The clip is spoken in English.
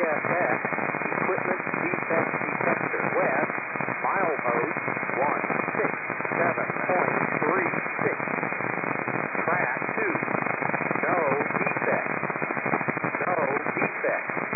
HFX equipment defect detector. West, milepost 167.36. Track 2, no defect. No defect.